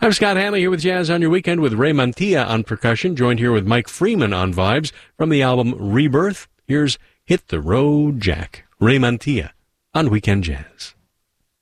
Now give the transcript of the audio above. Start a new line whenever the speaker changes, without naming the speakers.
I'm Scott Hanley here with Jazz on Your Weekend with Ray Mantilla on percussion, joined here with Mike Freeman on vibes from the album Rebirth. Here's Hit the Road Jack, Ray Mantilla on Weekend Jazz.